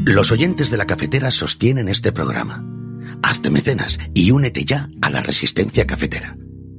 Los oyentes de La Cafetera sostienen este programa. Hazte mecenas y únete ya a la resistencia cafetera.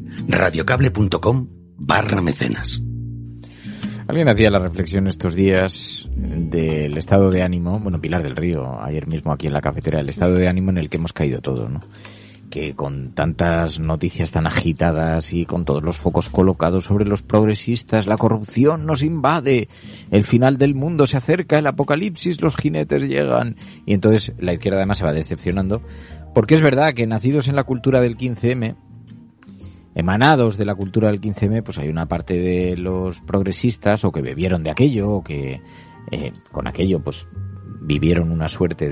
radiocable.com/mecenas. Alguien hacía la reflexión estos días del estado de ánimo, bueno, Pilar del Río, ayer mismo aquí en La Cafetera, el estado de ánimo en el que hemos caído todos, ¿no? Que con tantas noticias tan agitadas y con todos los focos colocados sobre los progresistas, la corrupción nos invade, el final del mundo se acerca, el apocalipsis, los jinetes llegan. Y entonces la izquierda además se va decepcionando, porque es verdad que nacidos en la cultura del 15M, emanados de la cultura del 15M, pues hay una parte de los progresistas o que bebieron de aquello o que con aquello pues vivieron una suerte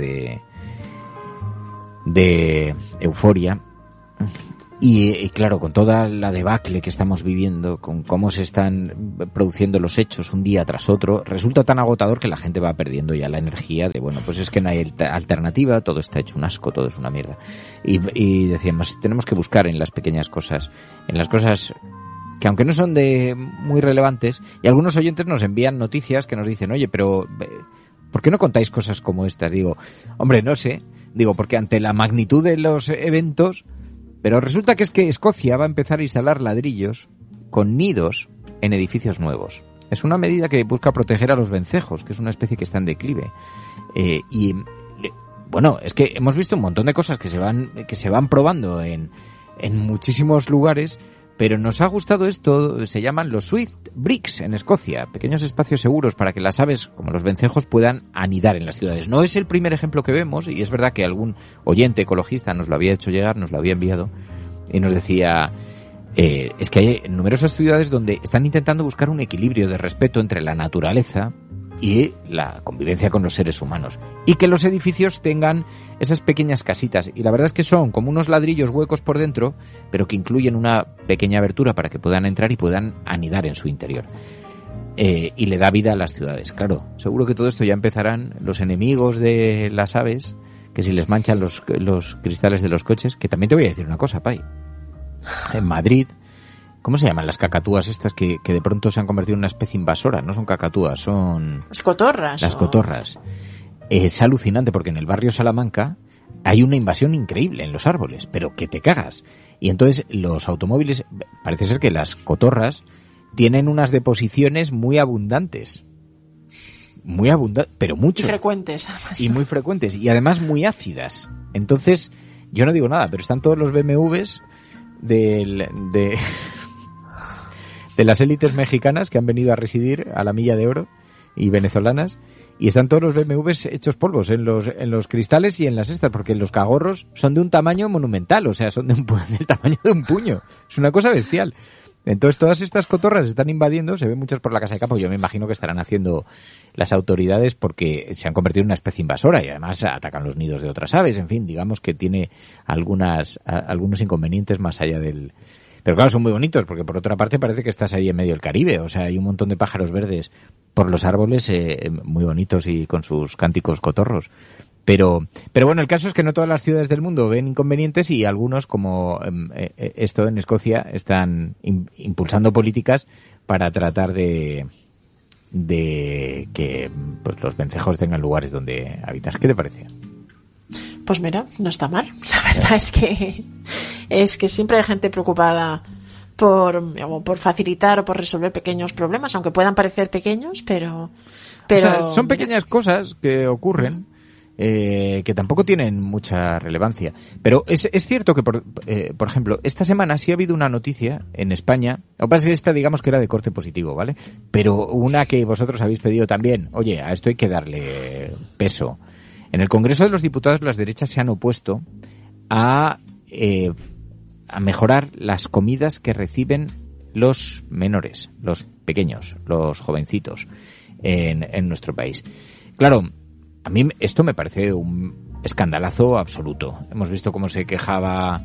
de euforia y claro, con toda la debacle que estamos viviendo, con cómo se están produciendo los hechos un día tras otro, resulta tan agotador que la gente va perdiendo ya la energía de, bueno, pues es que no hay alternativa, todo está hecho un asco, todo es una mierda. Y decíamos, tenemos que buscar en las pequeñas cosas, en las cosas que aunque no son de muy relevantes, y algunos oyentes nos envían noticias que nos dicen, oye, pero ¿por qué no contáis cosas como estas? Digo, hombre, no sé. Digo, porque ante la magnitud de los eventos, pero resulta que es que Escocia va a empezar a instalar ladrillos con nidos en edificios nuevos. Es una medida que busca proteger a los vencejos, que es una especie que está en declive. Y bueno, es que hemos visto un montón de cosas que se van probando en muchísimos lugares, pero nos ha gustado esto, se llaman los Swift Bricks en Escocia, pequeños espacios seguros para que las aves, como los vencejos, puedan anidar en las ciudades. No es el primer ejemplo que vemos, y es verdad que algún oyente ecologista nos lo había hecho llegar, nos lo había enviado, y nos decía, es que hay numerosas ciudades donde están intentando buscar un equilibrio de respeto entre la naturaleza y la convivencia con los seres humanos, y que los edificios tengan esas pequeñas casitas, y la verdad es que son como unos ladrillos huecos por dentro, pero que incluyen una pequeña abertura para que puedan entrar y puedan anidar en su interior, y le da vida a las ciudades. Claro, seguro que todo esto ya empezarán los enemigos de las aves, que si les manchan los cristales de los coches, que también te voy a decir una cosa, Pai, en Madrid, ¿cómo se llaman las cacatúas estas que de pronto se han convertido en una especie invasora? No son cacatúas, son... Las cotorras. Las cotorras. Es alucinante porque en el barrio Salamanca hay una invasión increíble en los árboles, pero que te cagas. Y entonces los automóviles, parece ser que las cotorras tienen unas deposiciones muy abundantes. Muy abundantes, pero mucho. Y frecuentes. Y muy frecuentes. Y además muy ácidas. Entonces, yo no digo nada, pero están todos los BMWs de las élites mexicanas que han venido a residir a la Milla de Oro y venezolanas, y están todos los BMWs hechos polvos en los cristales y en las estas, porque los cagorros son de un tamaño monumental, o sea, son del tamaño de un puño. Es una cosa bestial. Entonces todas estas cotorras están invadiendo, se ven muchas por la casa de campo, yo me imagino que estarán haciendo las autoridades porque se han convertido en una especie invasora y además atacan los nidos de otras aves, en fin, digamos que tiene algunos inconvenientes más allá del... Pero claro, son muy bonitos porque por otra parte parece que estás ahí en medio del Caribe, o sea, hay un montón de pájaros verdes por los árboles muy bonitos y con sus cánticos cotorros. Pero bueno, el caso es que no todas las ciudades del mundo ven inconvenientes y algunos, como esto en Escocia, están impulsando políticas para tratar de que pues los vencejos tengan lugares donde habitar. ¿Qué te parece? Pues mira, no está mal. La verdad es que siempre hay gente preocupada por facilitar o por resolver pequeños problemas, aunque puedan parecer pequeños, pero o sea, son pequeñas cosas que ocurren que tampoco tienen mucha relevancia. Pero es cierto que, por ejemplo, esta semana sí ha habido una noticia en España. Lo que pasa es que esta, digamos que era de corte positivo, ¿vale? Pero una que vosotros habéis pedido también. Oye, a esto hay que darle peso. En el Congreso de los Diputados las derechas se han opuesto a mejorar las comidas que reciben los menores, los pequeños, los jovencitos en nuestro país. Claro, a mí esto me parece un escandalazo absoluto. Hemos visto cómo se quejaba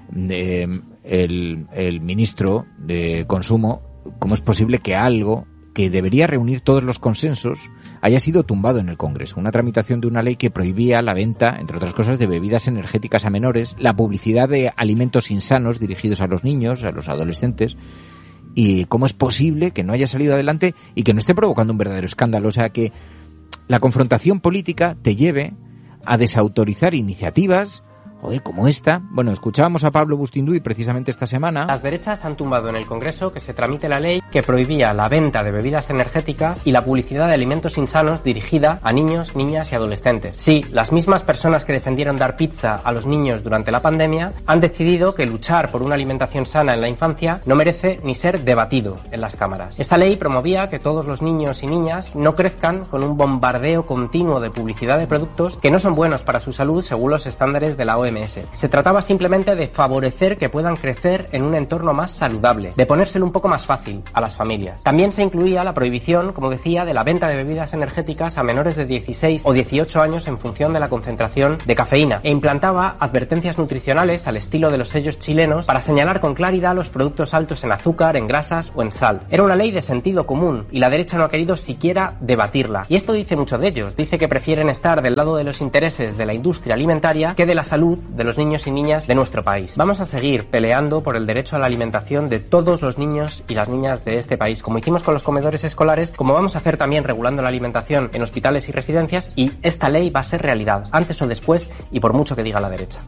el ministro de Consumo, cómo es posible que algo que debería reunir todos los consensos haya sido tumbado en el Congreso. Una tramitación de una ley que prohibía la venta, entre otras cosas, de bebidas energéticas a menores, la publicidad de alimentos insanos dirigidos a los niños, a los adolescentes. Y cómo es posible que no haya salido adelante y que no esté provocando un verdadero escándalo. O sea, que la confrontación política te lleve a desautorizar iniciativas como esta. Bueno, escuchábamos a Pablo Bustinduy precisamente esta semana. Las derechas han tumbado en el Congreso que se tramite la ley que prohibía la venta de bebidas energéticas y la publicidad de alimentos insanos dirigida a niños, niñas y adolescentes. Sí, las mismas personas que defendieron dar pizza a los niños durante la pandemia han decidido que luchar por una alimentación sana en la infancia no merece ni ser debatido en las cámaras. Esta ley promovía que todos los niños y niñas no crezcan con un bombardeo continuo de publicidad de productos que no son buenos para su salud según los estándares de la OMS. Se trataba simplemente de favorecer que puedan crecer en un entorno más saludable, de ponérselo un poco más fácil a las familias. También se incluía la prohibición, como decía, de la venta de bebidas energéticas a menores de 16 o 18 años en función de la concentración de cafeína, e implantaba advertencias nutricionales al estilo de los sellos chilenos para señalar con claridad los productos altos en azúcar, en grasas o en sal. Era una ley de sentido común y la derecha no ha querido siquiera debatirla. Y esto dice mucho de ellos. Dice que prefieren estar del lado de los intereses de la industria alimentaria que de la salud de los niños y niñas de nuestro país. Vamos a seguir peleando por el derecho a la alimentación de todos los niños y las niñas de este país, como hicimos con los comedores escolares, como vamos a hacer también regulando la alimentación en hospitales y residencias, y esta ley va a ser realidad, antes o después, y por mucho que diga la derecha.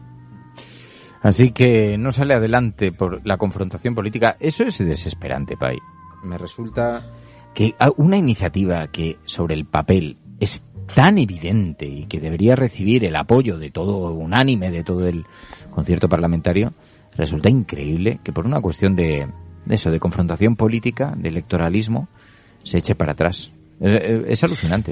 Así que no sale adelante por la confrontación política. Eso es desesperante, Pai. Me resulta que una iniciativa que sobre el papel es tan evidente y que debería recibir el apoyo de todo unánime, de todo el concierto parlamentario, resulta increíble que por una cuestión de confrontación política, de electoralismo, se eche para atrás. Es alucinante.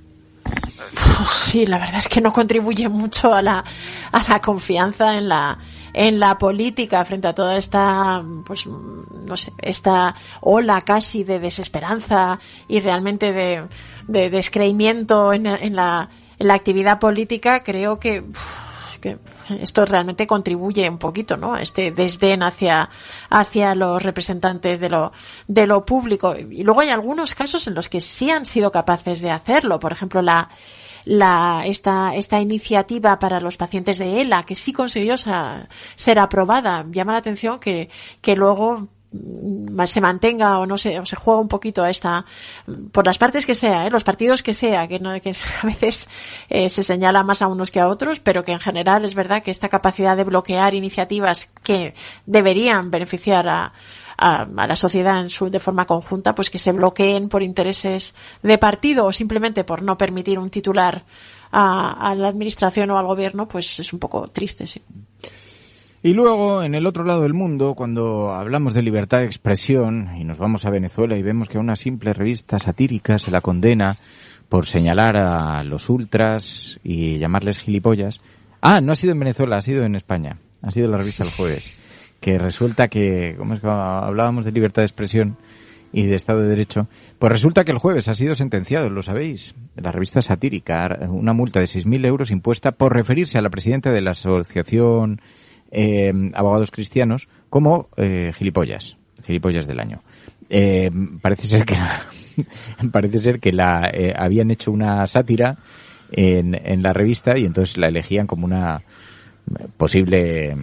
Sí, la verdad es que no contribuye mucho a la confianza en la política frente a toda esta, pues no sé, esta ola casi de desesperanza y realmente de descreimiento en la actividad política. Creo que esto realmente contribuye un poquito, ¿no? Este desdén hacia los representantes de lo público. Y luego hay algunos casos en los que sí han sido capaces de hacerlo. Por ejemplo, esta iniciativa para los pacientes de ELA, que sí consiguió ser aprobada. Llama la atención que luego se mantenga o se juega un poquito por las partes que sea, los partidos que sea, que a veces se señala más a unos que a otros, pero que en general es verdad que esta capacidad de bloquear iniciativas que deberían beneficiar a la sociedad de forma conjunta, pues que se bloqueen por intereses de partido o simplemente por no permitir un titular a la administración o al gobierno, pues es un poco triste, sí. Y luego, en el otro lado del mundo, cuando hablamos de libertad de expresión y nos vamos a Venezuela y vemos que a una simple revista satírica se la condena por señalar a los ultras y llamarles gilipollas. No ha sido en Venezuela, ha sido en España. Ha sido la revista El Jueves. Que resulta que, como es que hablábamos de libertad de expresión y de Estado de Derecho, pues resulta que El Jueves ha sido sentenciado, lo sabéis, la revista satírica, una multa de 6.000 euros impuesta por referirse a la presidenta de la Asociación Abogados Cristianos como gilipollas del año. Parece ser que habían hecho una sátira en la revista y entonces la elegían como una posible,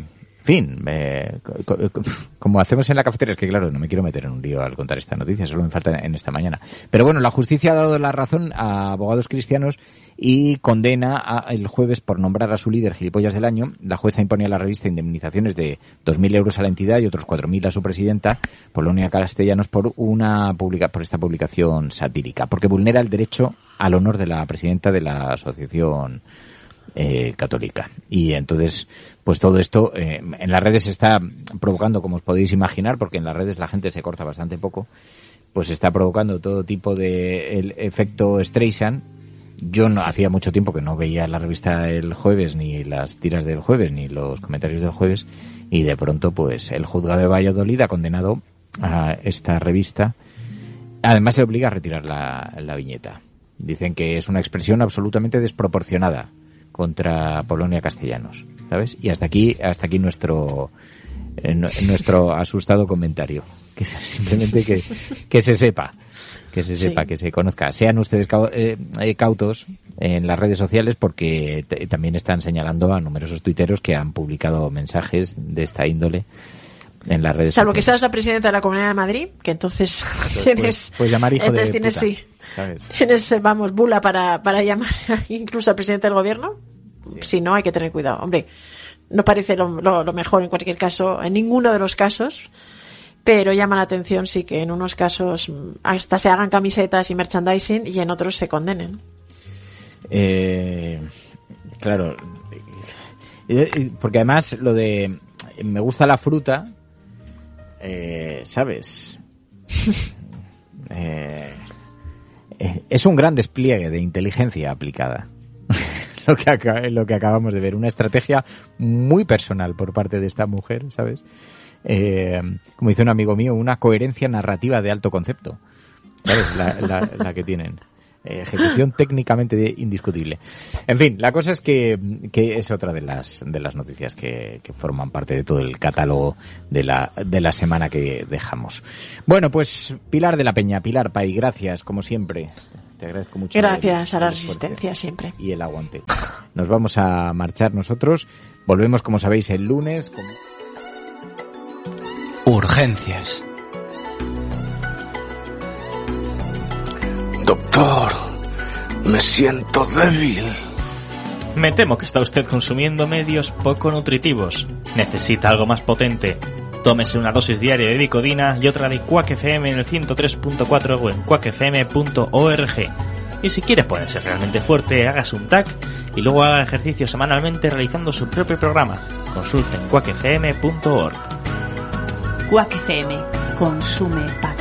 como hacemos en la cafetería. Es que claro, no me quiero meter en un lío al contar esta noticia, solo me falta en esta mañana. Pero bueno, la justicia ha dado la razón a Abogados Cristianos y condena El Jueves por nombrar a su líder gilipollas del año. La jueza impone a la revista indemnizaciones de 2.000 euros a la entidad y otros 4.000 a su presidenta, Polonia Castellanos, por esta publicación satírica, porque vulnera el derecho al honor de la presidenta de la Asociación Católica. Y entonces, pues todo esto en las redes se está provocando, como os podéis imaginar, porque en las redes la gente se corta bastante poco, pues está provocando todo tipo de el efecto Streisand. Yo hacía mucho tiempo que no veía la revista El Jueves, ni las tiras del Jueves, ni los comentarios del Jueves, y de pronto pues el juzgado de Valladolid ha condenado a esta revista. Además le obliga a retirar la viñeta. Dicen que es una expresión absolutamente desproporcionada contra Polonia Castellanos, ¿sabes? Y hasta aquí nuestro asustado comentario, que es simplemente que se sepa, que se conozca. Sean ustedes cautos en las redes sociales, porque también están señalando a numerosos tuiteros que han publicado mensajes de esta índole en las redes Salvo sociales. que seas la presidenta de la Comunidad de Madrid, que entonces tienes... Pues llamar hijo de puta. Sí, ¿sabes? ¿Tienes, bula para llamar incluso al presidente del gobierno? Sí. Si no, hay que tener cuidado. Hombre, no parece lo mejor en cualquier caso, en ninguno de los casos, pero llama la atención sí que en unos casos hasta se hagan camisetas y merchandising y en otros se condenen. Claro, porque además lo de me gusta la fruta, ¿sabes? Es un gran despliegue de inteligencia aplicada. Lo que acabamos de ver, una estrategia muy personal por parte de esta mujer, ¿sabes? Como dice un amigo mío, una coherencia narrativa de alto concepto, ¿sabes? La que tienen. Ejecución técnicamente indiscutible. En fin, la cosa es que es otra de las noticias que forman parte de todo el catálogo de la semana que dejamos. Bueno, pues Pilar de la Peña, Pilar Pay, gracias como siempre. Te agradezco mucho. Gracias a la resistencia siempre. Y el aguante. Nos vamos a marchar nosotros. Volvemos, como sabéis, el lunes. Urgencias. Doctor, me siento débil. Me temo que está usted consumiendo medios poco nutritivos. Necesita algo más potente. Tómese una dosis diaria de Dicodina y otra de Quack FM en el 103.4 o en quackfm.org. Y si quiere ponerse realmente fuerte, hágase un TAC y luego haga ejercicio semanalmente realizando su propio programa. Consulte en quackfm.org. Quack FM. Consume paz.